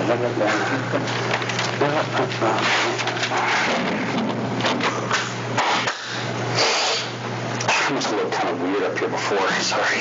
It was a little kind of weird up here before, sorry.